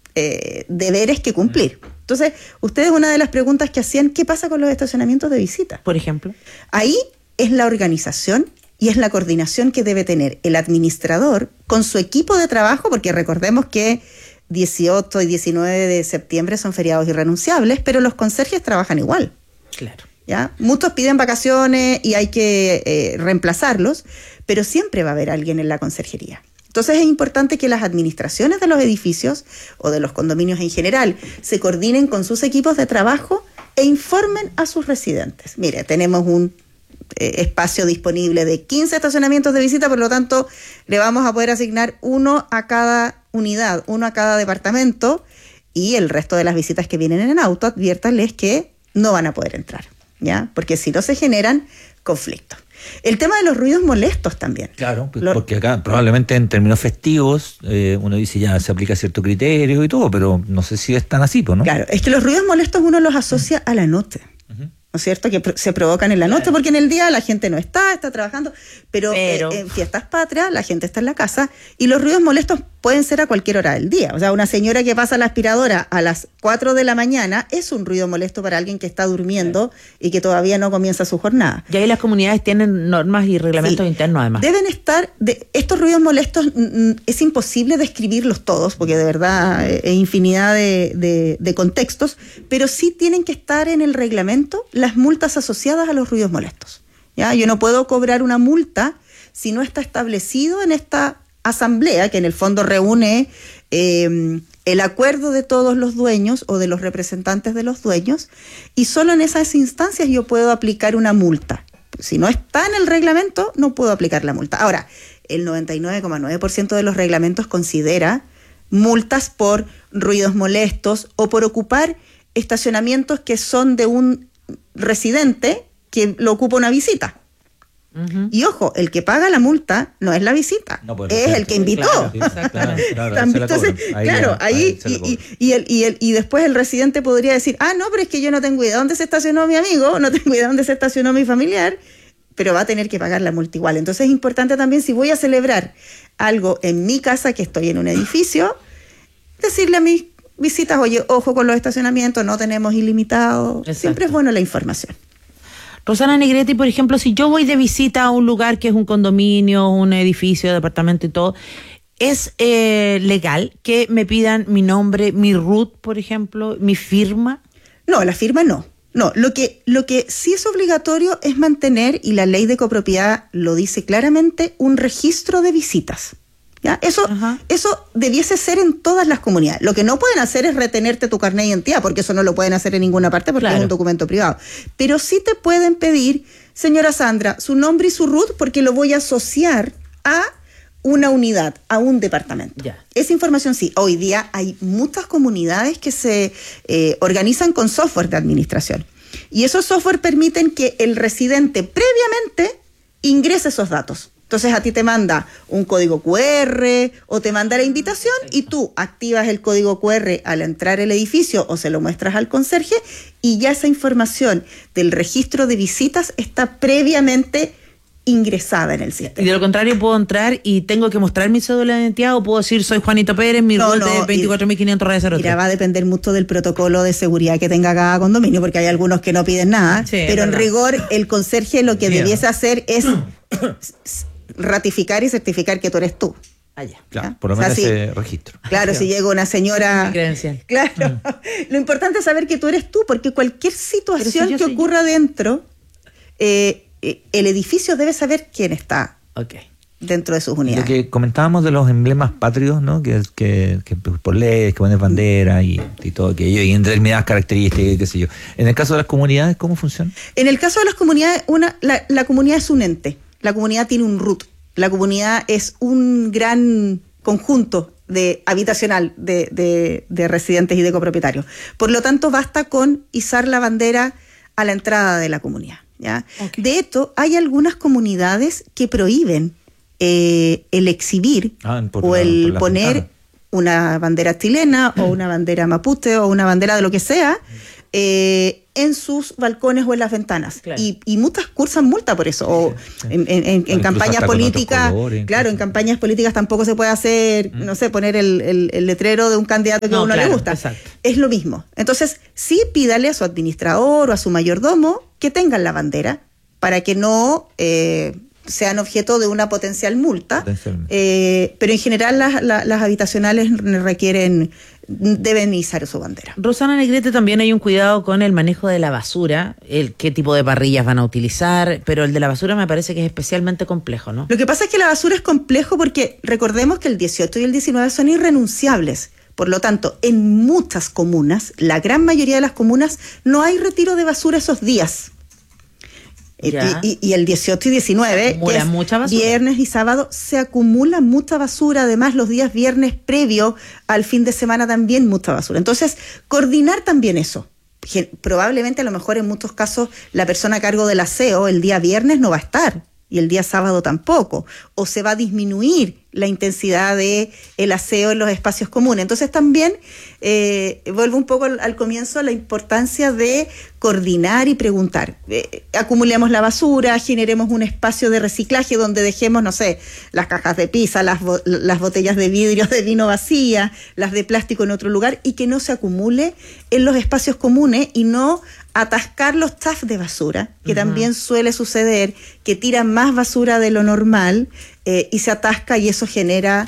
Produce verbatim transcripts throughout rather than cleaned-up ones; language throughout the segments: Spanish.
eh, deberes que cumplir. Entonces, ustedes una de las preguntas que hacían, ¿qué pasa con los estacionamientos de visita? Por ejemplo. Ahí es la organización y es la coordinación que debe tener el administrador con su equipo de trabajo, porque recordemos que dieciocho y diecinueve de septiembre son feriados irrenunciables, pero los conserjes trabajan igual. Claro. ¿Ya? Muchos piden vacaciones y hay que eh, reemplazarlos, pero siempre va a haber alguien en la conserjería. Entonces es importante que las administraciones de los edificios o de los condominios en general se coordinen con sus equipos de trabajo e informen a sus residentes. Mire, tenemos un eh, espacio disponible de quince estacionamientos de visita, por lo tanto le vamos a poder asignar uno a cada unidad, uno a cada departamento, y el resto de las visitas que vienen en auto, adviértanles que no van a poder entrar, ¿ya? Porque si no se generan conflictos. El tema de los ruidos molestos también. Claro, pues, porque acá probablemente en términos festivos eh, uno dice ya se aplica cierto criterio y todo, pero no sé si es tan así, ¿no? Claro, es que los ruidos molestos uno los asocia a la noche. Uh-huh. ¿No es cierto? Que se provocan en la noche, porque en el día la gente no está, está trabajando, pero, pero... Eh, en fiestas patrias la gente está en la casa, y los ruidos molestos pueden ser a cualquier hora del día. O sea, una señora que pasa la aspiradora a las cuatro de la mañana es un ruido molesto para alguien que está durmiendo sí. y que todavía no comienza su jornada. Y ahí las comunidades tienen normas y reglamentos sí. internos además. Deben estar, de, estos ruidos molestos mm, es imposible describirlos todos, porque de verdad es eh, infinidad de, de, de contextos, pero sí tienen que estar en el reglamento las multas asociadas a los ruidos molestos. ¿Ya? Yo no puedo cobrar una multa si no está establecido en esta asamblea, que en el fondo reúne eh, el acuerdo de todos los dueños o de los representantes de los dueños, y solo en esas instancias yo puedo aplicar una multa. Si no está en el reglamento, no puedo aplicar la multa. Ahora, el noventa y nueve coma nueve por ciento de los reglamentos considera multas por ruidos molestos o por ocupar estacionamientos que son de un residente que lo ocupa una visita. Uh-huh. Y ojo, el que paga la multa no es la visita, no, pues, es el que invitó. Claro, claro, claro, Entonces, ahí claro, ya, ahí, ahí y, y, y, el, y, el, y después el residente podría decir, ah, no, pero es que yo no tengo idea dónde se estacionó mi amigo, no tengo idea dónde se estacionó mi familiar, pero va a tener que pagar la multa igual. Entonces es importante también, si voy a celebrar algo en mi casa, que estoy en un edificio, decirle a mis visitas, oye, ojo con los estacionamientos, no tenemos ilimitado. Exacto. Siempre es bueno la información. Rosana Negretti, por ejemplo, si yo voy de visita a un lugar que es un condominio, un edificio, departamento y todo, ¿es eh, legal que me pidan mi nombre, mi R U T, por ejemplo, mi firma? No, la firma no. No, lo que, lo que sí es obligatorio es mantener, y la ley de copropiedad lo dice claramente, un registro de visitas. ¿Ya? Eso, eso debiese ser en todas las comunidades. Lo que no pueden hacer es retenerte tu carnet de identidad, porque eso no lo pueden hacer en ninguna parte porque claro. es un documento privado. Pero sí te pueden pedir, señora Sandra, su nombre y su R U T, porque lo voy a asociar a una unidad, a un departamento. Ya. Esa información sí. Hoy día hay muchas comunidades que se eh, organizan con software de administración. Y esos software permiten que el residente previamente ingrese esos datos. Entonces a ti te manda un código cu erre o te manda la invitación y tú activas el código cu erre al entrar al edificio o se lo muestras al conserje, y ya esa información del registro de visitas está previamente ingresada en el sistema. Y de lo contrario, ¿puedo entrar y tengo que mostrar mi cédula de identidad o puedo decir soy Juanito Pérez, mi no, R U T no, de veinticuatro mil quinientos raya cero tres? Mira, va a depender mucho del protocolo de seguridad que tenga cada condominio, porque hay algunos que no piden nada, sí, pero en rigor el conserje lo que sí, debiese hacer es ratificar y certificar que tú eres tú. Allá. Claro, por lo menos o sea, ese si, registro. Claro, si llega una señora... Claro. Mm. Lo importante es saber que tú eres tú, porque cualquier situación si que ocurra yo. dentro, eh, el edificio debe saber quién está okay. dentro de sus unidades. Lo que comentábamos de los emblemas patrios, ¿no? Que, que, que por leyes, que pones bandera y, y todo aquello, y en determinadas características, qué sé yo. En el caso de las comunidades, ¿cómo funciona? En el caso de las comunidades, una, la, la comunidad es un ente. La comunidad tiene un R U T. La comunidad es un gran conjunto de habitacional de, de, de residentes y de copropietarios. Por lo tanto, basta con izar la bandera a la entrada de la comunidad, ¿ya? Okay. De hecho, hay algunas comunidades que prohíben eh, el exhibir ah, por, o el poner ventana. una bandera chilena o una bandera mapuche o una bandera de lo que sea eh, en sus balcones o en las ventanas. Claro. Y, y muchas cursan multa por eso. O sí. en, en, en, en campañas políticas, colores, claro, en campañas políticas tampoco se puede hacer, mm. no sé, poner el, el, el letrero de un candidato que no, a uno claro, le gusta. Exacto. Es lo mismo. Entonces, sí pídale a su administrador o a su mayordomo que tengan la bandera para que no eh, sean objeto de una potencial multa. Eh, pero en general las, las, las habitacionales requieren, deben izar su bandera. Rosana Negrete, también hay un cuidado con el manejo de la basura, el qué tipo de parrillas van a utilizar, pero el de la basura me parece que es especialmente complejo, ¿no? Lo que pasa es que la basura es complejo porque recordemos que el dieciocho y el diecinueve son irrenunciables. Por lo tanto, en muchas comunas, la gran mayoría de las comunas, no hay retiro de basura esos días. Y, y, y el dieciocho y diecinueve, que es mucha basura. Viernes y sábado, se acumula mucha basura. Además, los días viernes previo al fin de semana también mucha basura. Entonces, coordinar también eso. Probablemente, a lo mejor en muchos casos, la persona a cargo del aseo el día viernes no va a estar y el día sábado tampoco. O se va a disminuir la intensidad de el aseo en los espacios comunes. Entonces también eh, vuelvo un poco al, al comienzo, la importancia de coordinar y preguntar. Eh, acumulemos la basura, generemos un espacio de reciclaje donde dejemos, no sé, las cajas de pizza, las, bo- las botellas de vidrio de vino vacías, las de plástico en otro lugar, y que no se acumule en los espacios comunes y no atascar los taf de basura, que uh-huh. también suele suceder, que tiran más basura de lo normal eh, y se atasca y eso genera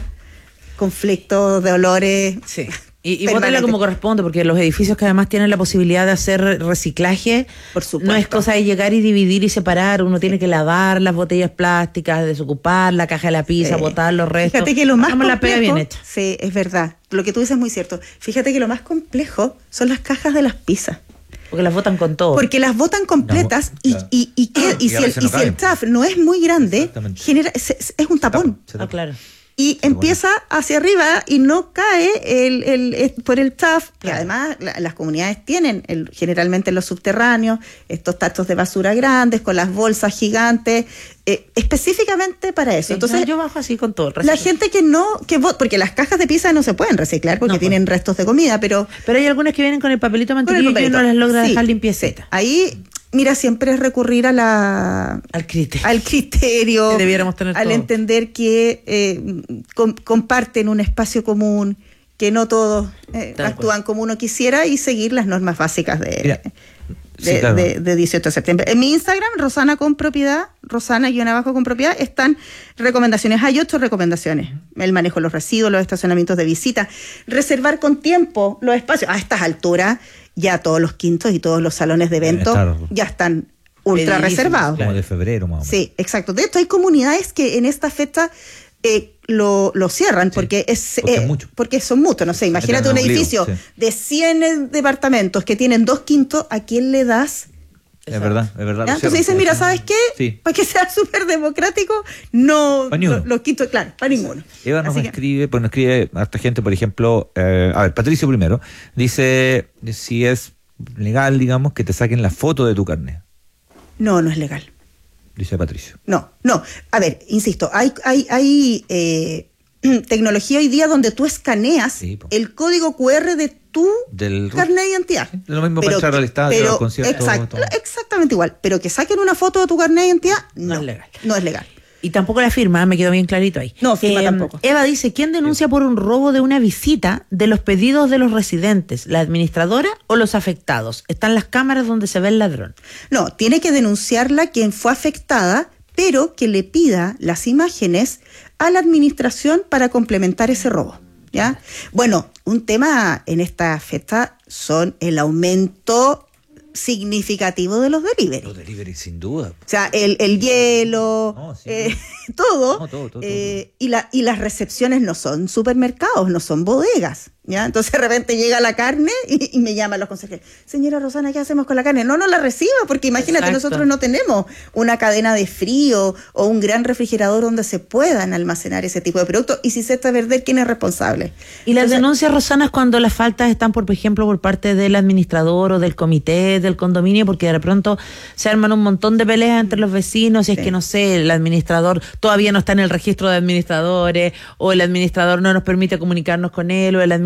conflictos de olores. Sí. Y, y bótala como corresponde, porque los edificios que además tienen la posibilidad de hacer reciclaje, por supuesto, no es cosa de llegar y dividir y separar. Uno tiene que lavar las botellas plásticas, desocupar la caja de la pizza, sí. botar los restos. Fíjate que lo más complejo, la pega bien hecha. Sí, es verdad. Lo que tú dices es muy cierto. Fíjate que lo más complejo son las cajas de las pizzas. Porque las botan con todo. Porque las botan completas no, y, y, y, y, que, y, y, si, el, no y si el taf no es muy grande, genera es, es un tapón. Se tapa. Ah, claro. Y se empieza pone. hacia arriba y no cae el, el, el, por el taf, que claro. además la, las comunidades tienen el, generalmente en los subterráneos estos tachos de basura grandes con las bolsas gigantes, eh, específicamente para eso. Sí, entonces no, yo bajo así con todo el la gente que no, que porque las cajas de pizza no se pueden reciclar porque no, tienen pues. restos de comida, pero pero hay algunas que vienen con el papelito mantequilla y uno las logra sí, dejar limpiecita. Sí. Ahí mira, siempre es recurrir a la al criterio, al criterio que debiéramos tener al todo. entender que eh, com, comparten un espacio común, que no todos eh, actúan como uno quisiera y seguir las normas básicas de, mira, de, sí, claro. de, de dieciocho de septiembre. En mi Instagram, Rosana con propiedad, Rosana guión abajo con propiedad, están recomendaciones. Hay ocho recomendaciones. El manejo de los residuos, los estacionamientos de visita, reservar con tiempo los espacios. A estas alturas ya todos los quintos y todos los salones de eventos ya están ultra reservados. Como de febrero más o menos. Sí, exacto. De hecho, hay comunidades que en esta fecha eh, lo, lo cierran sí, porque es porque, eh, es mucho. porque son muchos. No sé, imagínate un edificio sí. de cien departamentos que tienen dos quintos, ¿a quién le das? Es verdad, es verdad. Entonces dicen, mira, ¿sabes qué? Sí. Para que sea súper democrático, no los lo quintos, claro, para ninguno. Eva nos Así escribe, pues nos escribe harta gente, por ejemplo, eh, a ver, Patricio primero, dice si es legal, digamos, que te saquen la foto de tu carnet. No, no es legal. Dice Patricio. No, no. A ver, insisto, hay, hay, hay eh, tecnología hoy día donde tú escaneas sí, el código cu erre de tu Del carnet de identidad. Sí, lo mismo para entrar al estadio, al concierto. Exacto, exactamente igual. Pero que saquen una foto de tu carnet de identidad, no, no es legal. No es legal. Y tampoco la firma, me quedó bien clarito ahí. No, firma eh, tampoco. Eva dice, ¿quién denuncia por un robo de una visita de los pedidos de los residentes? ¿La administradora o los afectados? ¿Están las cámaras donde se ve el ladrón? No, tiene que denunciarla quien fue afectada, pero que le pida las imágenes a la administración para complementar ese robo. ¿Ya? Bueno, un tema en esta fecha son el aumento significativo de los delivery. Los delivery, sin duda. O sea, el, el hielo, no, sí, eh, todo, no, todo, todo, eh, todo. Y, la, y las recepciones no son supermercados, no son bodegas. ¿Ya? Entonces de repente llega la carne y, y me llaman los consejeros. Señora Rosana, ¿qué hacemos con la carne? No, no la reciba, porque imagínate, exacto, nosotros no tenemos una cadena de frío o un gran refrigerador donde se puedan almacenar ese tipo de productos, y si se está a perder, ¿quién es responsable? Y las Entonces, denuncias, Rosana, es cuando las faltas están, por ejemplo, por parte del administrador o del comité del condominio, porque de pronto se arman un montón de peleas entre los vecinos, y es sí. que, no sé, el administrador todavía no está en el registro de administradores, o el administrador no nos permite comunicarnos con él, o el administrador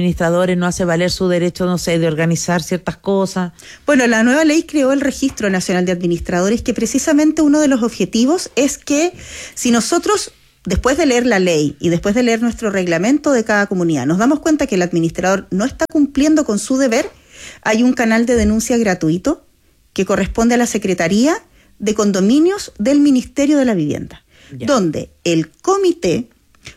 administradores no hace valer su derecho, no sé, de organizar ciertas cosas? Bueno, la nueva ley creó el Registro Nacional de Administradores, que precisamente uno de los objetivos es que si nosotros, después de leer la ley y después de leer nuestro reglamento de cada comunidad, nos damos cuenta que el administrador no está cumpliendo con su deber, hay un canal de denuncia gratuito que corresponde a la Secretaría de Condominios del Ministerio de la Vivienda, ya. donde el comité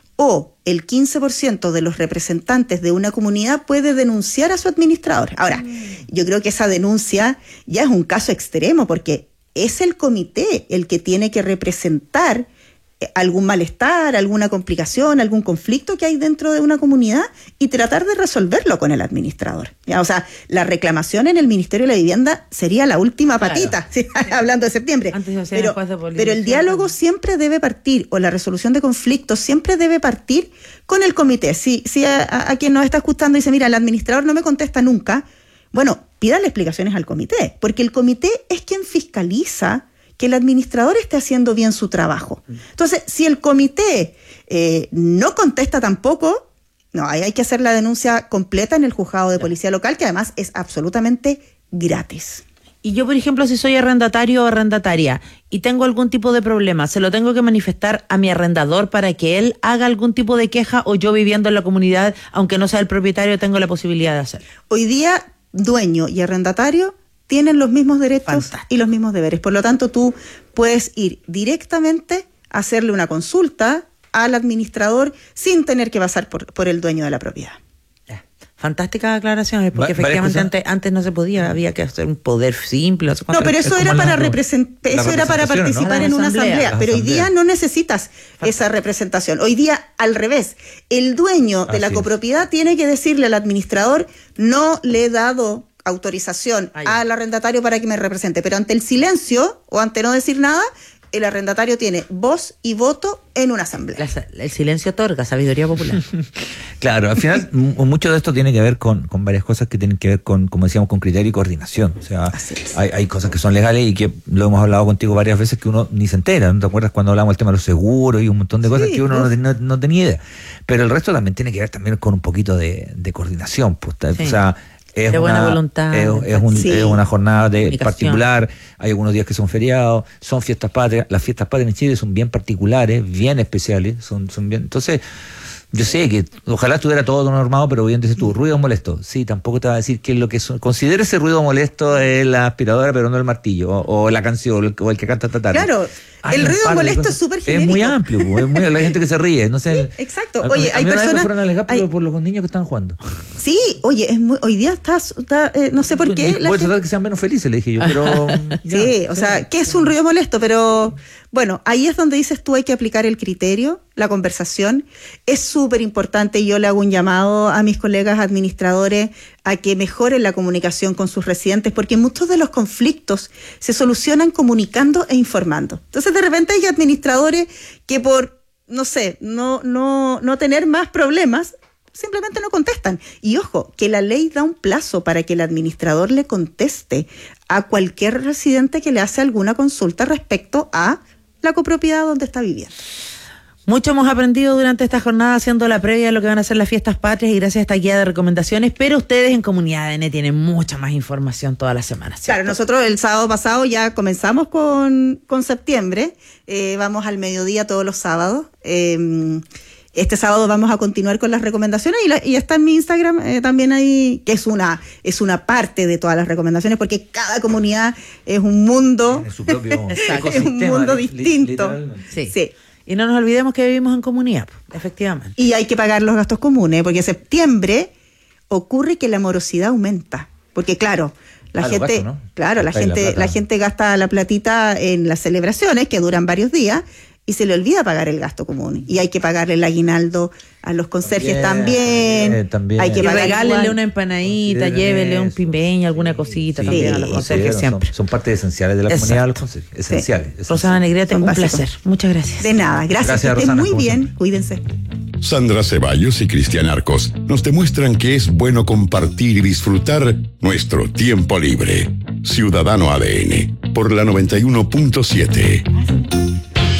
o el quince por ciento de los representantes de una comunidad puede denunciar a su administrador. Ahora, yo creo que esa denuncia ya es un caso extremo, porque es el comité el que tiene que representar algún malestar, alguna complicación, algún conflicto que hay dentro de una comunidad y tratar de resolverlo con el administrador. ¿Ya? O sea, la reclamación en el Ministerio de la Vivienda sería la última patita, claro. ¿sí? hablando de septiembre. Antes de pero, de pero el diálogo siempre debe partir, o la resolución de conflictos siempre debe partir con el comité. Si, si a, a, a quien nos está escuchando dice, mira, el administrador no me contesta nunca, bueno, pídale explicaciones al comité, porque el comité es quien fiscaliza que el administrador esté haciendo bien su trabajo. Entonces, si el comité eh, no contesta tampoco, no, ahí hay que hacer la denuncia completa en el juzgado de policía local, que además es absolutamente gratis. Y yo, por ejemplo, si soy arrendatario o arrendataria y tengo algún tipo de problema, ¿se lo tengo que manifestar a mi arrendador para que él haga algún tipo de queja, o yo viviendo en la comunidad, aunque no sea el propietario, tengo la posibilidad de hacerlo? Hoy día, dueño y arrendatario tienen los mismos derechos Fantástico. Y los mismos deberes. Por lo tanto, tú puedes ir directamente a hacerle una consulta al administrador sin tener que pasar por, por el dueño de la propiedad. Fantásticas aclaraciones, porque Va, efectivamente antes, antes no se podía, había que hacer un poder simple. No, no pero eso era para representar, eso era para participar ¿no? en una asamblea, asamblea. pero hoy día no necesitas Fantástico. Esa representación. Hoy día, al revés, el dueño de Así la copropiedad es. Tiene que decirle al administrador, no le he dado autorización Ay. al arrendatario para que me represente, pero ante el silencio o ante no decir nada, el arrendatario tiene voz y voto en una asamblea. La, el silencio otorga sabiduría popular. Claro, al final mucho de esto tiene que ver con, con varias cosas que tienen que ver con, como decíamos, con criterio y coordinación. O sea, hay, hay cosas que son legales y que lo hemos hablado contigo varias veces que uno ni se entera. ¿No te acuerdas cuando hablamos del tema de los seguros y un montón de sí, cosas que uno pues. no, no, no tenía idea? Pero el resto también tiene que ver también con un poquito de, de coordinación. Pues, sí. O sea, Es de una, buena voluntad. Es, es, un, sí. es una jornada de particular, hay algunos días que son feriados, son fiestas patrias. Las fiestas patrias en Chile son bien particulares, bien especiales, son, son bien. Entonces, yo sé que ojalá estuviera todo normado, pero bien dices tú, ruido molesto. Sí, tampoco te va a decir qué es lo que son. Considera ese ruido molesto es la aspiradora, pero no el martillo, o, o la canción, o el que canta esta tarde. Claro. Ay, el ruido molesto es súper genérico. Es muy amplio, es muy, la gente que se ríe. No sé, sí, exacto. Oye, a, a hay personas. Fueron a alegar por, hay... por los niños que están jugando. Sí, oye, es muy, hoy día está, está eh, no sé por qué. Voy a tratar gente... que sean menos felices, le dije yo, pero. Ya, sí, o sea, ¿qué es un ruido molesto? Pero bueno, ahí es donde dices tú hay que aplicar el criterio, la conversación. Es súper importante y yo le hago un llamado a mis colegas administradores a que mejoren la comunicación con sus residentes, porque muchos de los conflictos se solucionan comunicando e informando. Entonces, de repente hay administradores que por, no sé, no, no, no tener más problemas, simplemente no contestan. Y ojo, que la ley da un plazo para que el administrador le conteste a cualquier residente que le hace alguna consulta respecto a la copropiedad donde está viviendo. Mucho hemos aprendido durante esta jornada haciendo la previa de lo que van a ser las fiestas patrias y gracias a esta guía de recomendaciones, pero ustedes en Comunidad A D N tienen mucha más información todas las semanas, ¿cierto? Claro, nosotros el sábado pasado ya comenzamos con, con septiembre, eh, vamos al mediodía todos los sábados. Eh, este sábado vamos a continuar con las recomendaciones y, la, y está en mi Instagram eh, también ahí, que es una, es una parte de todas las recomendaciones, porque cada comunidad es un mundo, es su propio es un mundo distinto. Sí. sí. Y no nos olvidemos que vivimos en comunidad, efectivamente. Y hay que pagar los gastos comunes, porque en septiembre ocurre que la morosidad aumenta. Porque claro, la ah, gente, gastos, ¿no? claro, la gente, la, la gente gasta la platita en las celebraciones que duran varios días y se le olvida pagar el gasto común. Y hay que pagarle el aguinaldo a los conserjes también. también, también. Hay que regálenle una empanadita, sí, llévenle un pimeño, alguna cosita sí, también a los conserjes sí, siempre. Son, son parte esenciales de la Exacto. comunidad, los conserjes. Esenciales. Sí. esenciales. Rosana Negrete, un placer. Muchas gracias. De nada, gracias. gracias que estén muy bien. Siempre. Cuídense. Sandra Ceballos y Cristian Arcos nos demuestran que es bueno compartir y disfrutar nuestro tiempo libre. Ciudadano A D N, por la noventa y uno punto siete.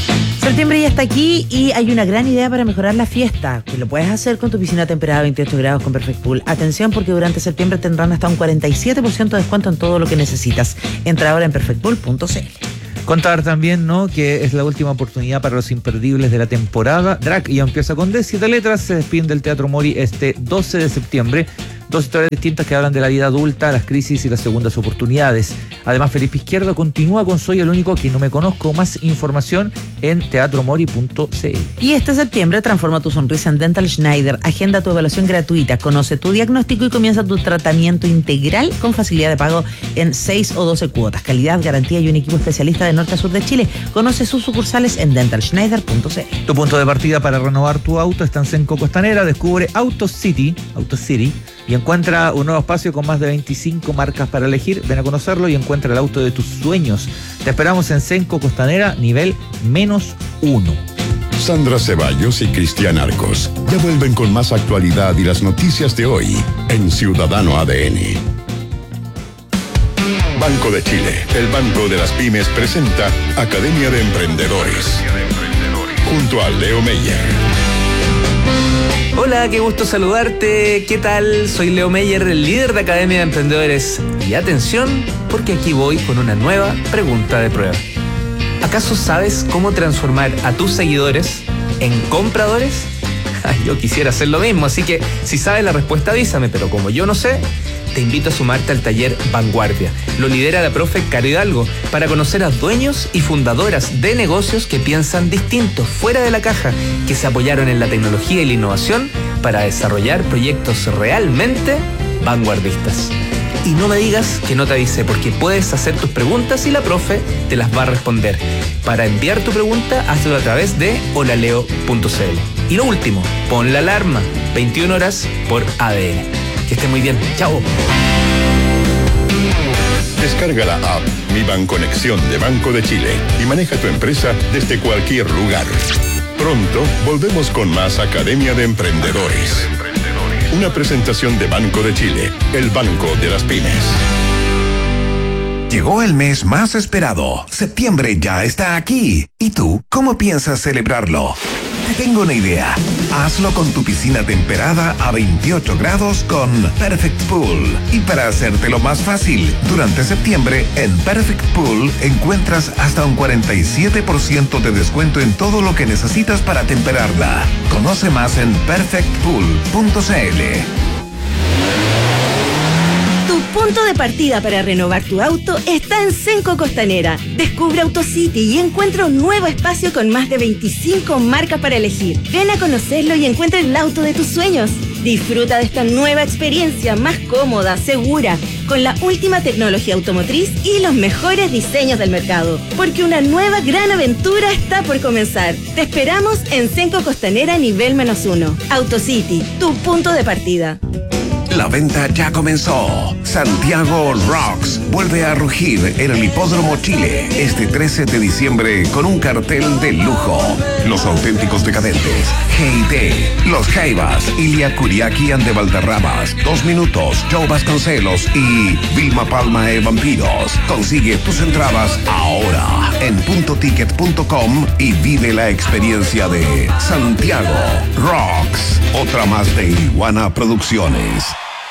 Septiembre ya está aquí y hay una gran idea para mejorar la fiesta, que lo puedes hacer con tu piscina temperada a veintiocho grados con Perfect Pool. Atención, porque durante septiembre tendrán hasta un cuarenta y siete por ciento de descuento en todo lo que necesitas. Entra ahora en perfect pool punto c l. Contar también, ¿no?, que es la última oportunidad para los imperdibles de la temporada. Drag ya empieza con D, siete letras, se despiden del Teatro Mori este doce de septiembre. Dos historias distintas que hablan de la vida adulta, las crisis y las segundas oportunidades. Además, Felipe Izquierdo continúa con Soy el único que no me conozco. Más información en teatro mori punto c l. Y este septiembre transforma tu sonrisa en Dental Schneider. Agenda tu evaluación gratuita, conoce tu diagnóstico y comienza tu tratamiento integral con facilidad de pago en seis o doce cuotas. Calidad, garantía y un equipo especialista de norte a sur de Chile. Conoce sus sucursales en dental schneider punto c l. Tu punto de partida para renovar tu auto está en Senco Costanera. Descubre Auto City, Auto City y encuentra un nuevo espacio con más de veinticinco marcas para elegir. Ven a conocerlo y encuentra el auto de tus sueños. Te esperamos en Senco Costanera, nivel menos uno. Sandra Ceballos y Cristian Arcos ya vuelven con más actualidad y las noticias de hoy en Ciudadano A D N. Banco de Chile, el banco de las pymes, presenta Academia de Emprendedores junto a Leo Meyer. Hola, qué gusto saludarte. ¿Qué tal? Soy Leo Meyer, el líder de Academia de Emprendedores. Y atención, porque aquí voy con una nueva pregunta de prueba. ¿Acaso sabes cómo transformar a tus seguidores en compradores? Yo quisiera hacer lo mismo, así que si sabes la respuesta avísame, pero como yo no sé, te invito a sumarte al taller Vanguardia. Lo lidera la profe Caro Hidalgo para conocer a dueños y fundadoras de negocios que piensan distinto, fuera de la caja, que se apoyaron en la tecnología y la innovación para desarrollar proyectos realmente vanguardistas. Y no me digas que no te avisé, porque puedes hacer tus preguntas y la profe te las va a responder. Para enviar tu pregunta, hazlo a través de holaleo punto c l. Y lo último, pon la alarma, veintiuna horas por A D N. Que esté muy bien. Chao. Descarga la app Mi Banconexión de Banco de Chile y maneja tu empresa desde cualquier lugar. Pronto volvemos con más Academia de Emprendedores. Una presentación de Banco de Chile, el banco de las pymes. Llegó el mes más esperado. Septiembre ya está aquí. ¿Y tú, cómo piensas celebrarlo? Te tengo una idea. Hazlo con tu piscina temperada a veintiocho grados con Perfect Pool. Y para hacértelo más fácil, durante septiembre en Perfect Pool encuentras hasta un cuarenta y siete por ciento de descuento en todo lo que necesitas para temperarla. Conoce más en perfect pool punto c l. Tu punto de partida para renovar tu auto está en Senco Costanera. Descubre AutoCity y encuentra un nuevo espacio con más de veinticinco marcas para elegir. Ven a conocerlo y encuentra el auto de tus sueños. Disfruta de esta nueva experiencia más cómoda, segura, con la última tecnología automotriz y los mejores diseños del mercado. Porque una nueva gran aventura está por comenzar. Te esperamos en Senco Costanera nivel menos uno. AutoCity, tu punto de partida. La venta ya comenzó. Santiago Rocks vuelve a rugir en el Hipódromo Chile este trece de diciembre con un cartel de lujo. Los auténticos decadentes, G I T, Los Jaivas, Ilia Kuriaki and de Valderramas, Dos Minutos, Joe Vasconcelos y Vilma Palma e Vampiros. Consigue tus entradas ahora en punto ticket punto com y vive la experiencia de Santiago Rocks. Otra más de Iguana Producciones.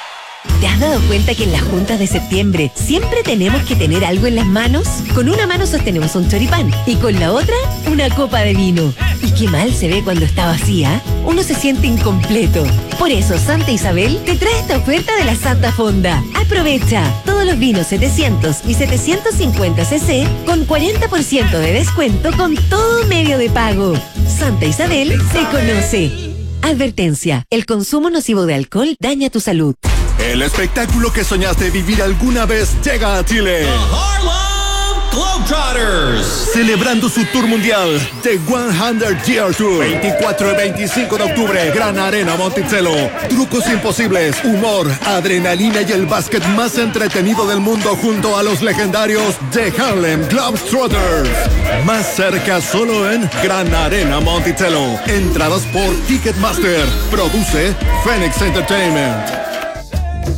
¿Te has dado cuenta que en la junta de septiembre siempre tenemos que tener algo en las manos? Con una mano sostenemos un choripán y con la otra una copa de vino. Y qué mal se ve cuando está vacía. Uno se siente incompleto. Por eso Santa Isabel te trae esta oferta de la Santa Fonda. Aprovecha todos los vinos setecientos y setecientos cincuenta centilitros con cuarenta por ciento de descuento con todo medio de pago. Santa Isabel se conoce. Advertencia: el consumo nocivo de alcohol daña tu salud. El espectáculo que soñaste vivir alguna vez llega a Chile. The Harlem Globetrotters. Celebrando su tour mundial, The cien Year Tour. veinticuatro y veinticinco de octubre, Gran Arena Monticello. Trucos imposibles, humor, adrenalina y el básquet más entretenido del mundo junto a los legendarios The Harlem Globetrotters. Más cerca solo en Gran Arena Monticello. Entradas por Ticketmaster. Produce Phoenix Entertainment.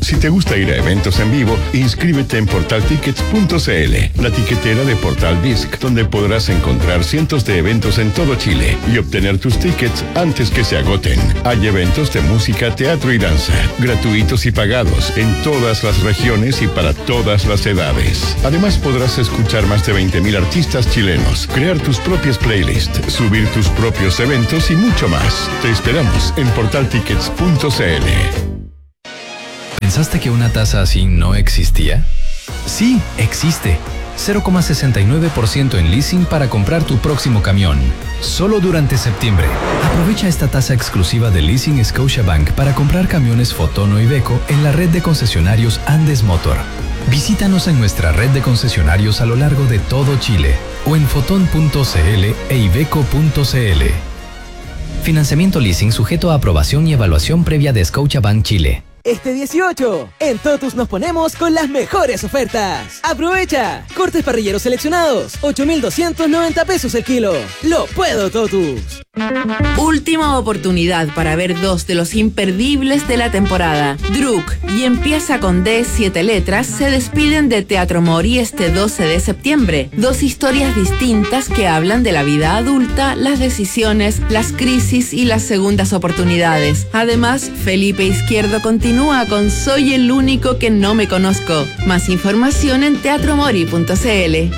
Si te gusta ir a eventos en vivo, inscríbete en portal tickets punto c l, la tiquetera de Portal Disc, donde podrás encontrar cientos de eventos en todo Chile y obtener tus tickets antes que se agoten. Hay eventos de música, teatro y danza, gratuitos y pagados en todas las regiones y para todas las edades. Además, podrás escuchar más de veinte mil artistas chilenos, crear tus propias playlists, subir tus propios eventos y mucho más. Te esperamos en portal tickets punto c l. ¿Pensaste que una tasa así no existía? Sí, existe. cero coma sesenta y nueve por ciento en leasing para comprar tu próximo camión. Solo durante septiembre. Aprovecha esta tasa exclusiva de Leasing Scotiabank para comprar camiones Foton o Iveco en la red de concesionarios Andes Motor. Visítanos en nuestra red de concesionarios a lo largo de todo Chile o en foton punto c l e iveco punto c l. Financiamiento leasing sujeto a aprobación y evaluación previa de Scotiabank Chile. Este dieciocho, en Totus nos ponemos con las mejores ofertas. ¡Aprovecha! Cortes parrilleros seleccionados, ocho mil doscientos noventa pesos el kilo. ¡Lo puedo, Totus! Última oportunidad para ver dos de los imperdibles de la temporada. Druk y Empieza con D, siete letras, se despiden de Teatro Mori este doce de septiembre. Dos historias distintas que hablan de la vida adulta, las decisiones, las crisis y las segundas oportunidades. Además, Felipe Izquierdo continúa con Soy el único que no me conozco. Más información en teatro mori punto c l.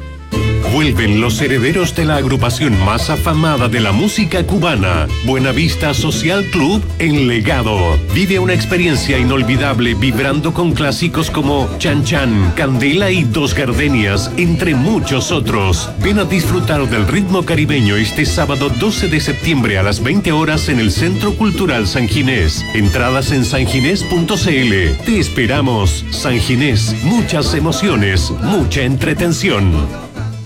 Vuelven los herederos de la agrupación más afamada de la música cubana, Buenavista Social Club en Legado. Vive una experiencia inolvidable vibrando con clásicos como Chan Chan, Candela y Dos Gardenias, entre muchos otros. Ven a disfrutar del ritmo caribeño este sábado doce de septiembre a las veinte horas en el Centro Cultural San Ginés. Entradas en san ginés punto c l. Te esperamos. San Ginés, muchas emociones, mucha entretención.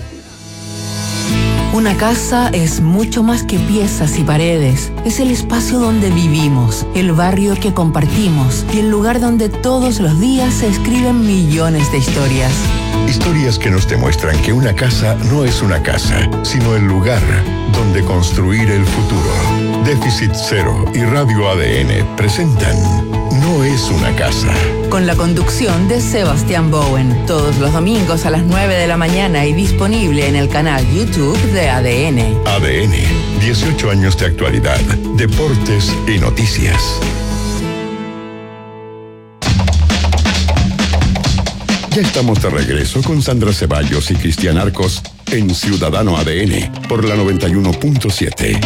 Una casa es mucho más que piezas y paredes. Es el espacio donde vivimos, el barrio que compartimos y el lugar donde todos los días se escriben millones de historias. Historias que nos demuestran que una casa no es una casa, sino el lugar donde construir el futuro. Déficit Cero y Radio A D N presentan No es una casa. Con la conducción de Sebastián Bowen, todos los domingos a las nueve de la mañana y disponible en el canal YouTube de A D N. A D N, dieciocho años de actualidad, deportes y noticias. Ya estamos de regreso con Sandra Ceballos y Cristian Arcos en Ciudadano A D N por la noventa y uno punto siete.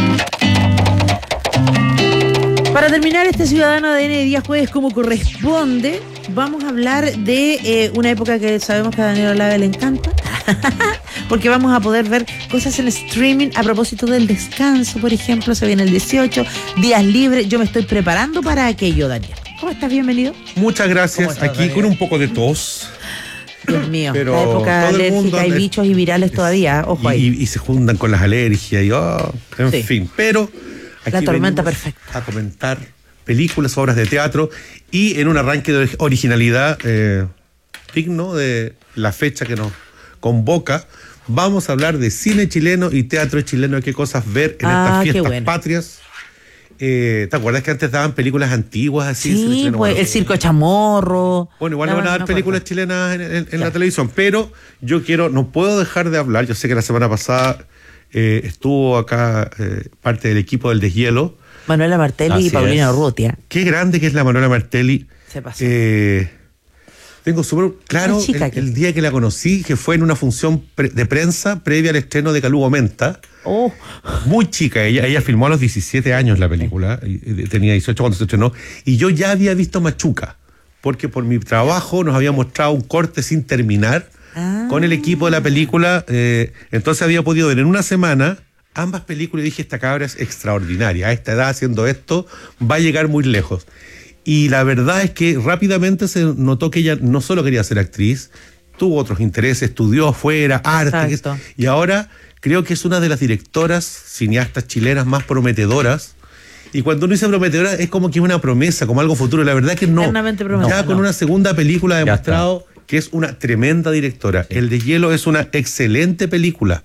Para terminar este Ciudadano A D N de día jueves como corresponde, vamos a hablar de eh, una época que sabemos que a Daniel Olave le encanta, porque vamos a poder ver cosas en streaming a propósito del descanso, por ejemplo, se viene el dieciocho, días libres, yo me estoy preparando para aquello, Daniel. ¿Cómo estás? Bienvenido. Muchas gracias, estás, aquí Daniel? Con un poco de tos. Dios mío, pero la época alérgica, hay bichos y virales todavía, ojo ahí. Y, y se juntan con las alergias y oh, en Sí. fin, pero aquí La tormenta venimos perfecta. a comentar películas, obras de teatro y en un arranque de originalidad eh, digno de la fecha que nos convoca, vamos a hablar de cine chileno y teatro chileno, qué cosas ver en Ah, estas qué fiestas bueno. patrias. Eh, ¿Te acuerdas que antes daban películas antiguas así? Cine Sí, chileno? pues Bueno, el circo chamorro. Bueno, igual No, van a dar no películas acuerdo. chilenas en, en- en la televisión, pero yo quiero, no puedo dejar de hablar, yo sé que la semana pasada eh, estuvo acá eh, parte del equipo del Deshielo. Manuela Martelli Así y Paulina es. Urrutia. Qué grande que es la Manuela Martelli. Se pasó. Eh, tengo súper claro Una chica el, que- el día que la conocí, que fue en una función pre- de prensa previa al estreno de Calugo Menta. Oh. Muy chica, ella, ella filmó a los diecisiete años la película, y, y tenía dieciocho cuando se estrenó, y yo ya había visto Machuca, porque por mi trabajo nos había mostrado un corte sin terminar Ah. con el equipo de la película, eh, entonces había podido ver en una semana ambas películas y dije, esta cabra es extraordinaria, a esta edad haciendo esto va a llegar muy lejos. Y la verdad es que rápidamente se notó que ella no solo quería ser actriz, tuvo otros intereses, estudió afuera, arte, que- Exacto. y ahora creo que es una de las directoras, cineastas chilenas más prometedoras. Y cuando uno dice prometedora es como que es una promesa, como algo futuro. La verdad que no. Eternamente prometedora. Ya con No. una segunda película ha demostrado que es una tremenda directora. El Deshielo es una excelente película.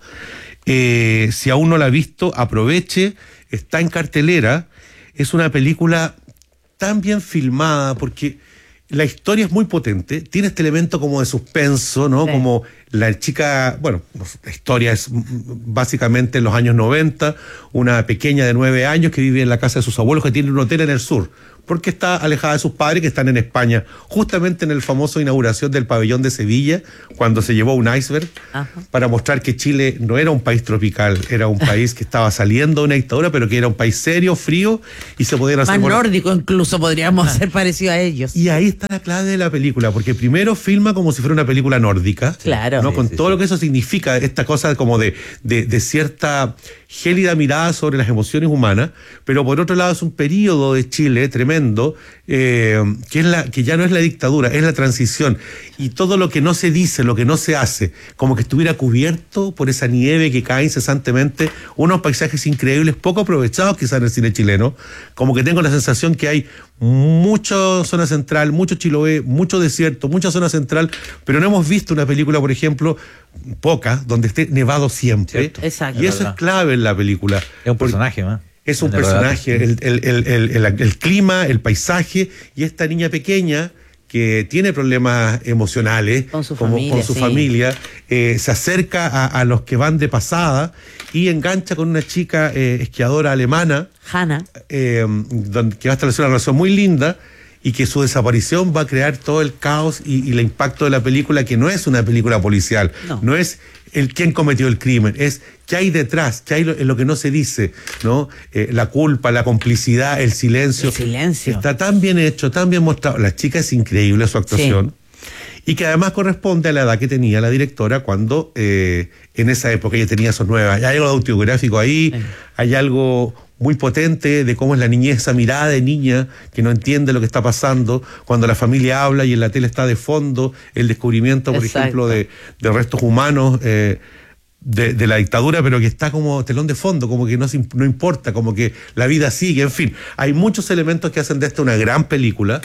Eh, si aún no la ha visto, aproveche. Está en cartelera. Es una película tan bien filmada porque La historia es muy potente, tiene este elemento como de suspenso, ¿no? Sí. Como la chica, bueno, la historia es básicamente en los años noventa, una pequeña de nueve años que vive en la casa de sus abuelos, que tiene un hotel en el sur, porque está alejada de sus padres que están en España, justamente en el famoso inauguración del pabellón de Sevilla, cuando se llevó un iceberg, ajá, para mostrar que Chile no era un país tropical, era un país que estaba saliendo de una dictadura, pero que era un país serio, frío, y se podían hacer... Más bueno, nórdico incluso podríamos ser parecido a ellos. Y ahí está la clave de la película, porque primero filma como si fuera una película nórdica, claro, ¿no? Sí, Con sí, todo sí. lo que eso significa, esta cosa como de, de, de cierta gélida mirada sobre las emociones humanas, pero por otro lado es un periodo de Chile tremendo, eh, que es la que ya no es la dictadura, es la transición, y todo lo que no se dice, lo que no se hace, como que estuviera cubierto por esa nieve que cae incesantemente, unos paisajes increíbles, poco aprovechados quizás en el cine chileno, como que tengo la sensación que hay mucha zona central, mucho Chiloé, mucho desierto, mucha zona central, pero no hemos visto una película, por ejemplo, poca, donde esté nevado siempre. Exacto. Y eso es clave en la película. Es un personaje, ¿no? Es un personaje, el, el, el, el, el, el clima, el paisaje, y esta niña pequeña que tiene problemas emocionales con su como, familia, con su sí. familia eh, se acerca a, a los que van de pasada y engancha con una chica eh, esquiadora alemana, Hannah, eh, donde, que va a establecer una relación muy linda, y que su desaparición va a crear todo el caos y, y el impacto de la película, que no es una película policial, no, no es el quién cometió el crimen, es qué hay detrás, qué hay lo, en lo que no se dice, ¿no? Eh, la culpa, la complicidad, el silencio. El silencio. Está tan bien hecho, tan bien mostrado. La chica es increíble su actuación. Sí. Y que además corresponde a la edad que tenía la directora cuando eh, en esa época ella tenía esos nueve años. Hay algo autobiográfico ahí, sí. Hay algo muy potente de cómo es la niñez, esa mirada de niña que no entiende lo que está pasando, cuando la familia habla y en la tele está de fondo el descubrimiento, por Exacto. ejemplo, de, de restos humanos eh, de, de la dictadura, pero que está como telón de fondo, como que no, no importa, como que la vida sigue, en fin. Hay muchos elementos que hacen de esta una gran película,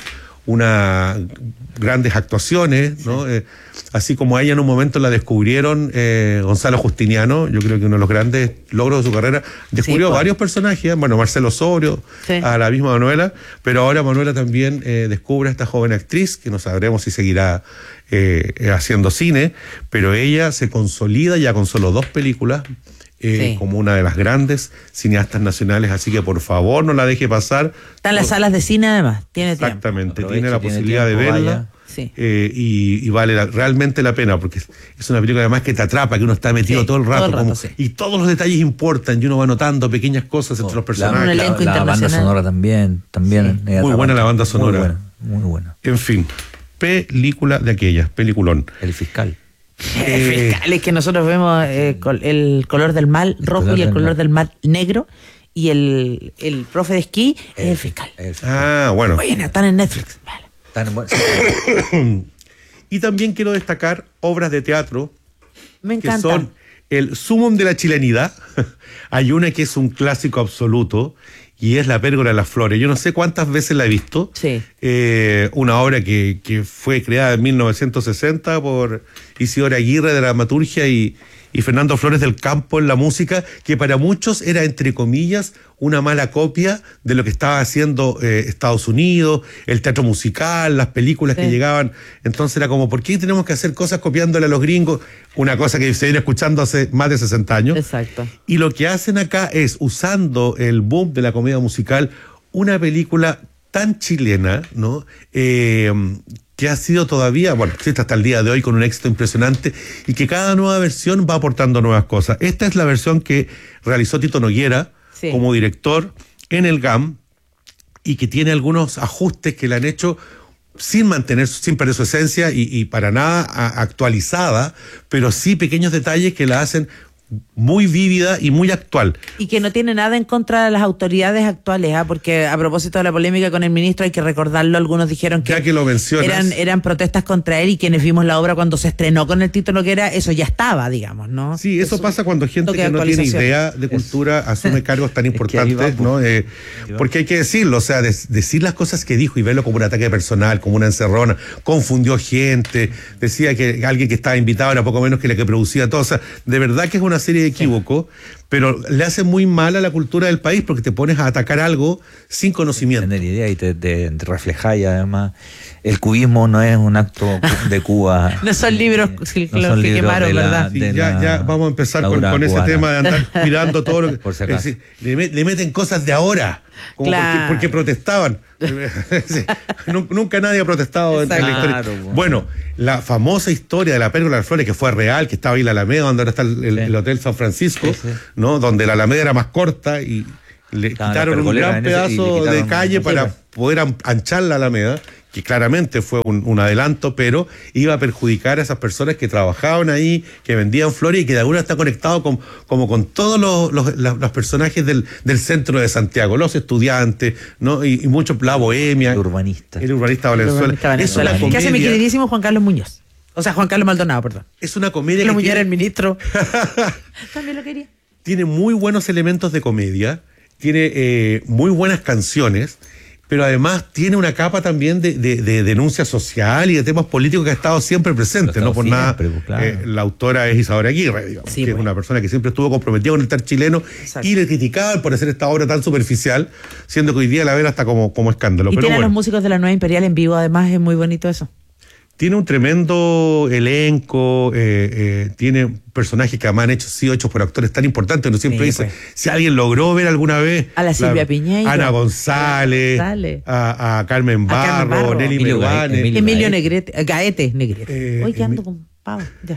una grandes actuaciones, ¿no? Eh, así como a ella en un momento la descubrieron eh, Gonzalo Justiniano, yo creo que uno de los grandes logros de su carrera, descubrió sí, pues. varios personajes, bueno, Marcelo Osorio, sí. a la misma Manuela, pero ahora Manuela también eh, descubre a esta joven actriz, que no sabremos si seguirá eh, haciendo cine, pero ella se consolida ya con solo dos películas, Eh, sí. como una de las grandes cineastas nacionales, así que por favor no la deje pasar. Está en las salas de cine además, tiene tiempo. Exactamente, tiene la tiene posibilidad tiempo, de verla sí. eh, y, y vale la, realmente la pena, porque es una película además que te atrapa, que uno está metido sí, todo el rato, todo el rato como, sí. y todos los detalles importan, y uno va notando pequeñas cosas entre oh, los personajes. La, la, la banda sonora también, también sí. muy buena la banda sonora. Muy buena, muy buena. En fin, película de aquellas, peliculón. El fiscal. Eh, fiscal, es que nosotros vemos eh, el color del mal rojo color y el color del mal negro, y el, el profe de esquí es el fiscal. El fiscal. Ah, bueno. Bueno, están en Netflix. Vale. Están en buen... Y también quiero destacar obras de teatro Me encanta. que son el sumum de la chilenidad. Hay una que es un clásico absoluto, y es La Pérgola de las Flores. Yo no sé cuántas veces la he visto. Sí. Eh, una obra que, que fue creada en mil novecientos sesenta por Isidora Aguirre de la dramaturgia y, y Fernando Flores del Campo en la música, que para muchos era, entre comillas, una mala copia de lo que estaba haciendo eh, Estados Unidos, el teatro musical, las películas sí. que llegaban. Entonces era como, ¿por qué tenemos que hacer cosas copiándole a los gringos? Una cosa que se viene escuchando hace más de sesenta años. Exacto. Y lo que hacen acá es, usando el boom de la comedia musical, una película tan chilena, ¿no? Eh, que ha sido todavía, bueno, existe hasta el día de hoy con un éxito impresionante, y que cada nueva versión va aportando nuevas cosas. Esta es la versión que realizó Tito Noguera sí. como director en el G A M, y que tiene algunos ajustes que le han hecho sin mantener, sin perder su esencia y, y para nada a, actualizada, pero sí pequeños detalles que la hacen muy vívida y muy actual. Y que no tiene nada en contra de las autoridades actuales, ¿eh? Porque a propósito de la polémica con el ministro, hay que recordarlo, algunos dijeron que, ya que lo mencionas, eran, eran protestas contra él, y quienes vimos la obra cuando se estrenó con el título que era, eso ya estaba, digamos, ¿no? Sí, eso, eso pasa cuando gente que no tiene idea de cultura es, asume cargos tan importantes, va, ¿no? Eh, porque hay que decirlo, o sea, de, decir las cosas que dijo y verlo como un ataque personal, como una encerrona, confundió gente, decía que alguien que estaba invitado era poco menos que la que producía todo, o sea, de verdad que es una serie de equívocos, sí. pero le hace muy mal a la cultura del país porque te pones a atacar algo sin conocimiento. Tener idea y te, te, te reflejáis además. El cubismo no es un acto de Cuba. No son libros no los son que libros quemaron, de la- ¿verdad? Sí, de ya, la- ya vamos a empezar la con, dura con ese cubana. tema de andar cuidando todo lo que. Por si acaso. es decir, le, met- le meten cosas de ahora, como Claro. porque, porque protestaban. Sí, nu- nunca nadie ha protestado en, en la historia. Claro, bueno. Bueno, la famosa historia de la Pérgola de las Flores, que fue real, que estaba ahí la Alameda, donde ahora está el, el- Sí. el Hotel San Francisco, Sí, sí. ¿no? Donde la Alameda era más corta y le Estaban quitaron las un pergoleras gran en ese- y le pedazo quitaron- de calle sí, para pues. poder am- anchar la Alameda, que claramente fue un, un adelanto, pero iba a perjudicar a esas personas que trabajaban ahí, que vendían flores y que de alguna está conectado con, como con todos los, los, los- los personajes del, del centro de Santiago, los estudiantes, ¿no? Y, y mucho la bohemia. El urbanista. El urbanista Valenzuela. Urbanista Venezuela. Es una ¿Qué hace mi comedia, queridísimo Juan Carlos Muñoz? O sea, Juan Carlos Maldonado, perdón. es una comedia Carlos que Muñoz era el tiene, ministro. También lo quería. tiene muy buenos elementos de comedia, tiene eh, muy buenas canciones, pero además tiene una capa también de, de- de denuncia social y de temas políticos que ha estado siempre presente, Lo ha no estado por nada. siempre, pues, claro. eh, la autora es Isadora Aguirre, digamos, Sí, que es pues. una persona que siempre estuvo comprometida con el tar chileno. Exacto. Y le criticaban por hacer esta obra tan superficial, siendo que hoy día la ven hasta como, como escándalo. Y Pero tiene a bueno, los músicos de la Nueva Imperial en vivo, además es muy bonito eso. tiene un tremendo elenco, eh, eh, tiene personajes que además han hecho, sido hechos por actores tan importantes. Uno siempre Sí, dice, pues. si alguien logró ver alguna vez A la Silvia Piñeiro. Ana González, González. A, a Carmen A Carmen Barro, Barro. Nelly Emilio Meruane. Emilio Emilio Gaete. Negrete, eh, Gaete, Negrete. Eh, Hoy que ando Emi- con pavo, ya.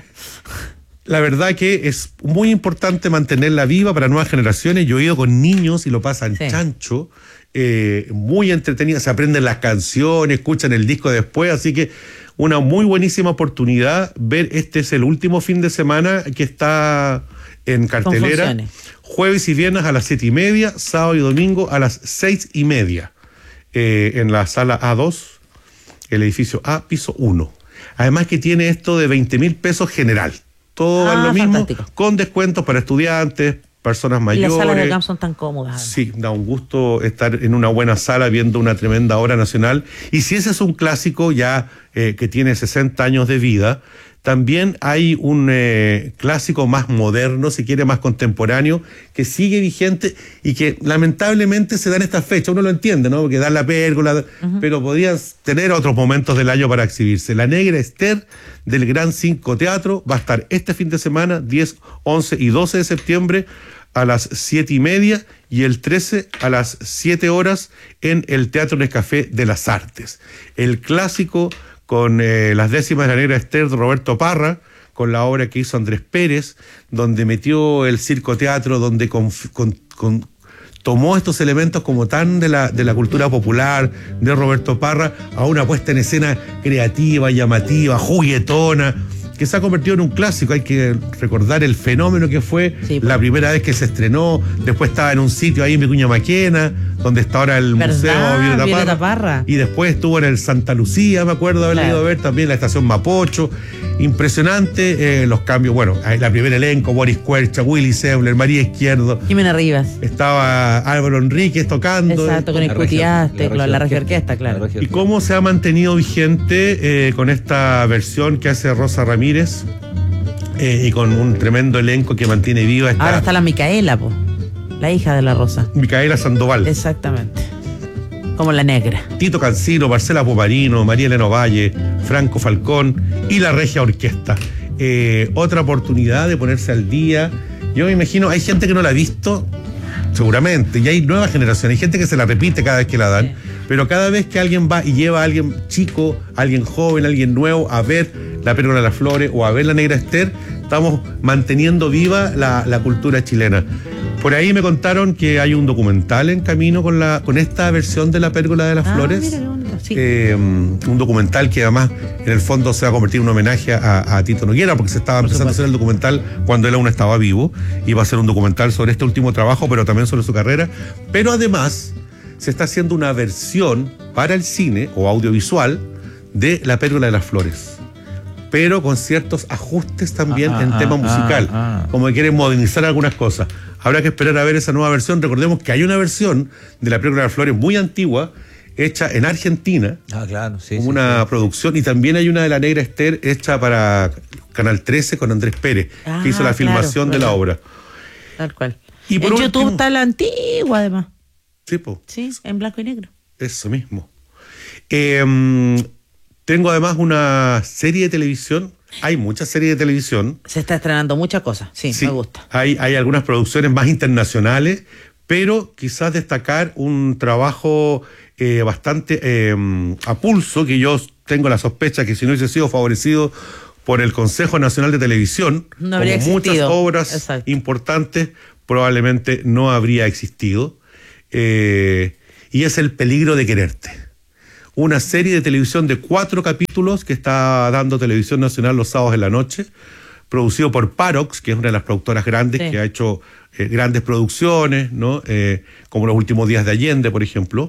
La verdad que es muy importante mantenerla viva para nuevas generaciones. Yo he ido con niños y lo pasan Sí. chancho, eh, muy entretenida, se aprenden las canciones, escuchan el disco después, así que una muy buenísima oportunidad ver. Este es el último fin de semana que está en cartelera. funciones. Jueves y viernes a las siete y media, sábado y domingo a las seis y media, eh, en la sala A dos, el edificio A, piso uno. Además que tiene esto de veinte mil pesos general. Todo Ah, es lo mismo, fantástico. con descuentos para estudiantes, personas Y mayores. las salas de camp son tan cómodas. Sí, da un gusto estar en una buena sala viendo una tremenda obra nacional. Y si ese es un clásico ya eh, que tiene sesenta años de vida, también hay un eh, clásico más moderno, si quiere, más contemporáneo, que sigue vigente y que lamentablemente se da en estas fechas. Uno lo entiende, ¿no? Porque dan la pérgola, pero podrían tener otros momentos del año para exhibirse. La Negra Esther del Gran Cinco Teatro va a estar este fin de semana, diez, once y doce de septiembre, a las siete y media, y el trece a las siete horas en el Teatro Nescafé de las Artes. El clásico con eh, las décimas de la Negra Esther de Roberto Parra, con la obra que hizo Andrés Pérez, donde metió el circo teatro, donde con, con, con, tomó estos elementos como tan de la, de la cultura popular de Roberto Parra a una puesta en escena creativa, llamativa, juguetona, que se ha convertido en un clásico. Hay que recordar el fenómeno que fue Sí, la primera vez que se estrenó. Después estaba en un sitio ahí en Vicuña Maquena, donde está ahora el ¿Verdad? Museo Violeta Violeta Parra. Parra. Y después estuvo en el Santa Lucía, me acuerdo haberla Claro. ido a ver, también la estación Mapocho. Impresionante eh, los cambios. Bueno, la primera elenco, Boris Cuercha, Willy Sebler, María Izquierdo. Jimena Rivas. Estaba Álvaro Enríquez tocando. Exacto, con el La Cutiaste, regia- la, la regia regia orquesta, claro. La regia Y cómo se ha mantenido vigente eh, con esta versión que hace Rosa Ramírez eh, y con un tremendo elenco que mantiene viva esta Ahora está la Micaela, po, la hija de la Rosa. Micaela Sandoval, Exactamente. Como la negra. Tito Cancino, Marcela Pomarino, María Elena Valle, Franco Falcón y la Regia Orquesta. Eh, otra oportunidad de ponerse al día. Yo me imagino, hay gente que no la ha visto, seguramente, y hay nueva generación, hay gente que se la repite cada vez que la dan, Sí. pero cada vez que alguien va y lleva a alguien chico, alguien joven, alguien nuevo a ver la Pérgola de las Flores o a ver la Negra Esther, estamos manteniendo viva la, la cultura chilena. Por ahí me contaron que hay un documental en camino con, la, con esta versión de la Pérgola de las Ah, Flores. mira qué bonito, sí. Eh, un documental que además en el fondo se va a convertir en un homenaje a, a Tito Noguera, porque se estaba Por empezando a supuesto. hacer el documental cuando él aún estaba vivo, y va a ser un documental sobre este último trabajo, pero también sobre su carrera. Pero además se está haciendo una versión para el cine o audiovisual de La Pérgola de las Flores, pero con ciertos ajustes también Ah, en ah, tema ah, musical, ah. como que quieren modernizar algunas cosas. Habrá que esperar a ver esa nueva versión. Recordemos que hay una versión de La Pérgola de las Flores muy antigua, hecha en Argentina, Ah, claro, sí. como sí, una sí. producción, y también hay una de La Negra Esther hecha para Canal trece con Andrés Pérez, Ah, que hizo la claro, filmación de la verdad. obra. Tal cual. Y por en último, YouTube está la antigua, además. Sí, po. Sí, en blanco y negro. Eso mismo. Eh, tengo además una serie de televisión. Hay muchas series de televisión. Se está estrenando muchas cosas. Sí, Sí, me gusta. Hay, hay algunas producciones más internacionales, pero quizás destacar un trabajo eh, bastante eh, a pulso, que yo tengo la sospecha que si no hubiese sido favorecido por el Consejo Nacional de Televisión, No habría como muchas existido. obras Exacto. importantes, probablemente no habría existido. Eh, y es El peligro de quererte. Una serie de televisión de cuatro capítulos que está dando Televisión Nacional los sábados en la noche, producido por Parox, que es una de las productoras grandes, Sí. que ha hecho eh, grandes producciones, ¿no? Eh, como Los últimos días de Allende, por ejemplo,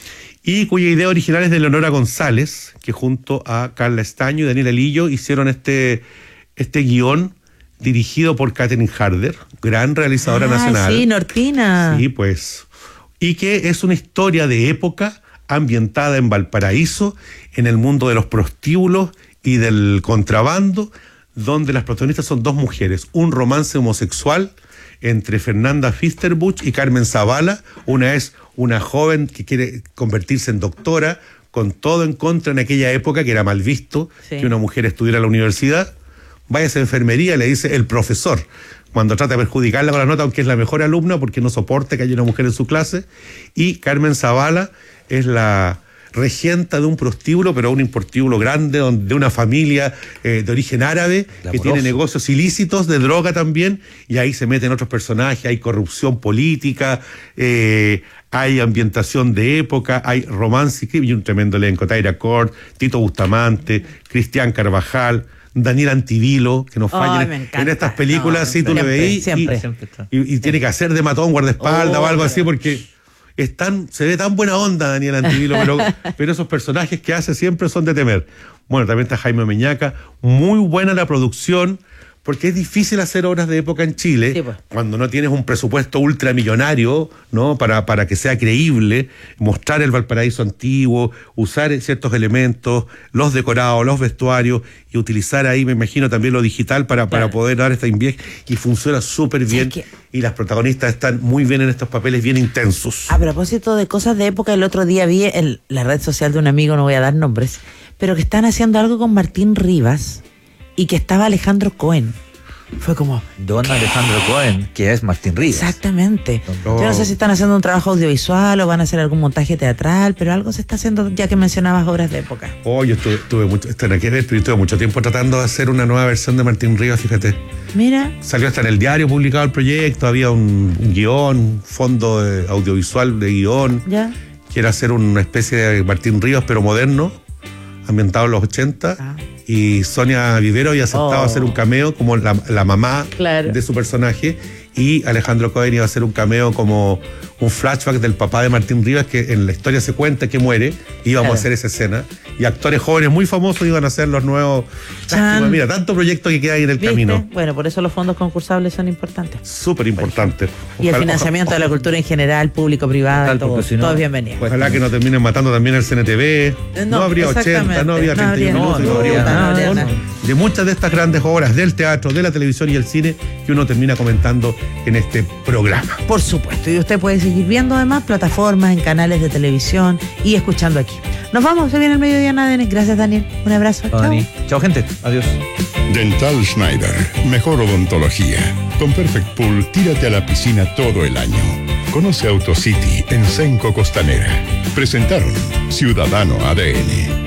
y cuya idea original es de Leonora González, que junto a Carla Estaño y Daniela Lillo hicieron este, este guión dirigido por Catherine Harder, gran realizadora Ah, nacional. sí, Nortina. Sí, pues. Y que es una historia de época ambientada en Valparaíso, en el mundo de los prostíbulos y del contrabando, donde las protagonistas son dos mujeres, un romance homosexual entre Fernanda Fisterbuch y Carmen Zavala. Una es una joven que quiere convertirse en doctora, con todo en contra en aquella época, que era mal visto Sí. que una mujer estudiara en la universidad. Váyase a enfermería, le dice el profesor, cuando trata de perjudicarla con la nota, aunque es la mejor alumna, porque no soporta que haya una mujer en su clase. Y Carmen Zavala es la regenta de un prostíbulo, pero un prostíbulo grande, donde, de una familia eh, de origen árabe, que Amoroso. tiene negocios ilícitos de droga también, y ahí se meten otros personajes, hay corrupción política, eh, hay ambientación de época, hay romance y un tremendo elenco: Taira Cort, Tito Bustamante, Cristian Carvajal, Daniel Antivilo, que nos Ay, fallen me en encanta. estas películas, No, sí, tú le siempre, veís siempre. y, Siempre está. y, y tiene que hacer de matón, guardaespaldas Oh, o algo así, claro. porque es tan, se ve tan buena onda Daniel Antivilo, pero, pero esos personajes que hace siempre son de temer. Bueno, también está Jaime Meñaca, muy buena la producción, porque es difícil hacer obras de época en Chile, Sí, pues. cuando no tienes un presupuesto ultramillonario, ¿no? Para, para que sea creíble, mostrar el Valparaíso antiguo, usar ciertos elementos, los decorados, los vestuarios, y utilizar ahí, me imagino, también lo digital para, para Claro. poder dar esta invier, y funciona súper bien, que- y las protagonistas están muy bien en estos papeles bien intensos. A propósito de cosas de época, el otro día vi en la red social de un amigo, no voy a dar nombres, pero que están haciendo algo con Martín Rivas y que estaba Alejandro Cohen. Fue como... Don Alejandro Cohen, que es Martín Rivas. Exactamente. Oh. Yo no sé si están haciendo un trabajo audiovisual o van a hacer algún montaje teatral, pero algo se está haciendo, ya que mencionabas obras de época. Oh, yo estuve, tuve mucho, esto no hay que ver, pero yo estuve mucho tiempo tratando de hacer una nueva versión de Martín Rivas, fíjate. Mira, Salió hasta en el diario publicado el proyecto, había un, un guión, fondo de- audiovisual de guión, ya. que era hacer una especie de Martín Rivas, pero moderno, ambientado en los ochenta, Ah. y Sonia Vivero había aceptado Oh. hacer un cameo como la, la mamá Claro. de su personaje, y Alejandro Cohen iba a hacer un cameo como un flashback del papá de Martín Rivas, que en la historia se cuenta que muere, y íbamos Claro. a hacer esa escena, y actores jóvenes muy famosos iban a ser los nuevos. Chan. Lástima, mira, tanto proyecto que queda ahí en el ¿Viste? camino. Bueno, por eso los fondos concursables son importantes. Súper importante. Y el financiamiento de la cultura en general, público-privada, Total, todo, porque si no- todo es bienvenido. Ojalá que no terminen matando también el C N T V. Eh, No, no, habría ochenta, exactamente. no habría No treinta y uno habría- minutos, no no, habría no, nada. no habría No, nada. no. De muchas de estas grandes obras del teatro, de la televisión y el cine que uno termina comentando en este programa. Por supuesto, y usted puede seguir viendo además plataformas, en canales de televisión y escuchando aquí. Nos vamos, se viene el mediodía en A D N. Gracias, Daniel. Un abrazo. Chao, Dani. Chao, gente. Adiós. Dental Schneider, mejor odontología. Con Perfect Pool, tírate a la piscina todo el año. Conoce AutoCity en Senco Costanera. Presentaron Ciudadano A D N.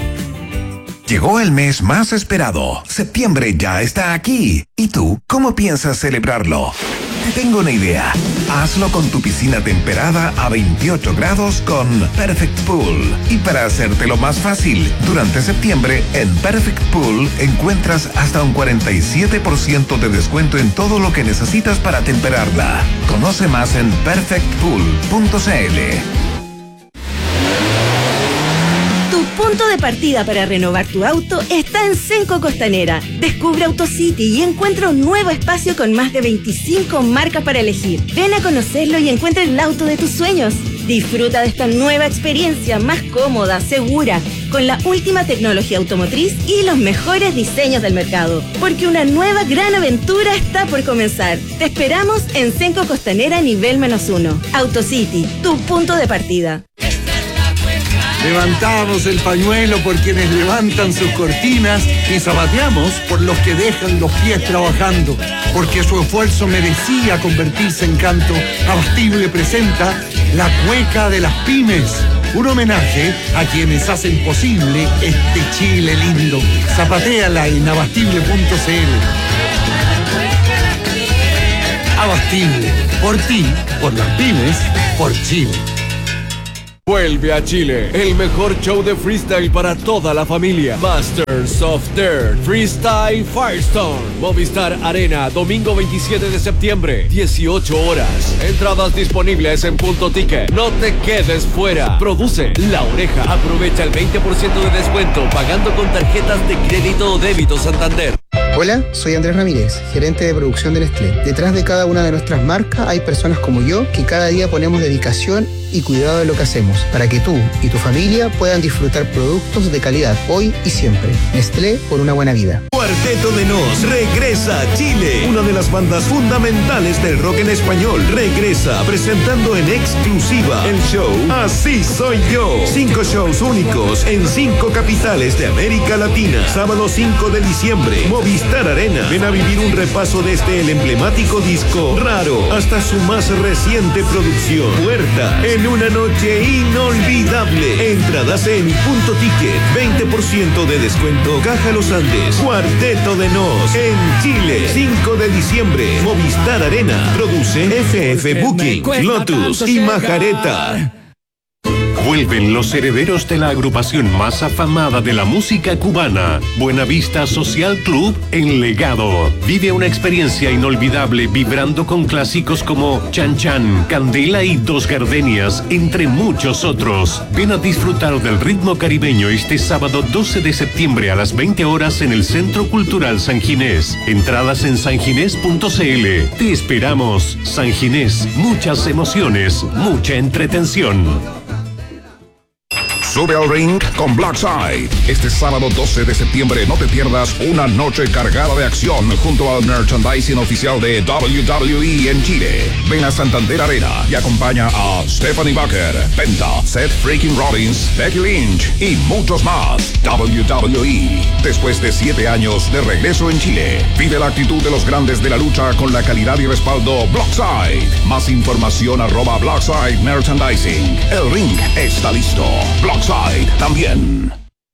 Llegó el mes más esperado. Septiembre ya está aquí. ¿Y tú, cómo piensas celebrarlo? Te tengo una idea. Hazlo con tu piscina temperada a veintiocho grados con Perfect Pool. Y para hacértelo más fácil, durante septiembre en Perfect Pool encuentras hasta un cuarenta y siete por ciento de descuento en todo lo que necesitas para temperarla. Conoce más en perfect pool punto c l. Tu punto de partida para renovar tu auto está en Senco Costanera. Descubre AutoCity y encuentra un nuevo espacio con más de veinticinco marcas para elegir. Ven a conocerlo y encuentra el auto de tus sueños. Disfruta de esta nueva experiencia más cómoda, segura, con la última tecnología automotriz y los mejores diseños del mercado. Porque una nueva gran aventura está por comenzar. Te esperamos en Cenco Costanera nivel menos uno. AutoCity, tu punto de partida. Levantamos el pañuelo por quienes levantan sus cortinas y zapateamos por los que dejan los pies trabajando, porque su esfuerzo merecía convertirse en canto. Abastible presenta La Cueca de las Pymes, un homenaje a quienes hacen posible este Chile lindo. Zapatéala en abastible punto c l. Abastible, por ti, por las pymes, por Chile. Vuelve a Chile, el mejor show de freestyle para toda la familia. Masters of Dirt Freestyle Firestone. Movistar Arena, domingo veintisiete de septiembre, dieciocho horas. Entradas disponibles en Punto Ticket. No te quedes fuera. Produce La Oreja. Aprovecha el veinte por ciento de descuento pagando con tarjetas de crédito o débito Santander. Hola, soy Andrés Ramírez, gerente de producción de Nestlé. Detrás de cada una de nuestras marcas hay personas como yo que cada día ponemos dedicación y cuidado de lo que hacemos para que tú y tu familia puedan disfrutar productos de calidad hoy y siempre. Nestlé, por una buena vida. Cuarteto de Nos regresa a Chile. Una de las bandas fundamentales del rock en español regresa presentando en exclusiva el show Así Soy Yo. Cinco shows únicos en cinco capitales de América Latina. Sábado cinco de diciembre, Movistar Arena. Ven a vivir un repaso desde el emblemático disco Raro hasta su más reciente producción Puertas, en una noche inolvidable. Entradas en Punto Ticket, veinte por ciento de descuento. Caja Los Andes. Cuarteto de Nos en Chile, cinco de diciembre, Movistar Arena. Produce F F Booking, Lotus y Majareta. Vuelven los herederos de la agrupación más afamada de la música cubana, Buenavista Social Club en Legado. Vive una experiencia inolvidable vibrando con clásicos como Chan Chan, Candela y Dos Gardenias, entre muchos otros. Ven a disfrutar del ritmo caribeño este sábado doce de septiembre a las veinte horas en el Centro Cultural San Ginés. Entradas en sanginés punto c l. Te esperamos. San Ginés, muchas emociones, mucha entretención. Sube al ring con Blackside. Este sábado doce de septiembre no te pierdas una noche cargada de acción junto al merchandising oficial de W W E en Chile. Ven a Santander Arena y acompaña a Stephanie Bucker, Penta, Seth Freaking Rollins, Becky Lynch y muchos más. W W E. Después de siete años de regreso en Chile, vive la actitud de los grandes de la lucha con la calidad y respaldo Blackside. Más información arroba Blackside Merchandising. El ring está listo. Blackside también.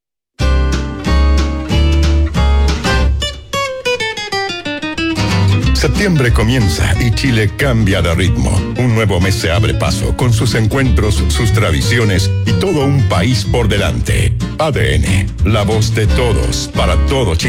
Septiembre comienza y Chile cambia de ritmo. Un nuevo mes se abre paso con sus encuentros, sus tradiciones y todo un país por delante. A D N, la voz de todos para todo Chile.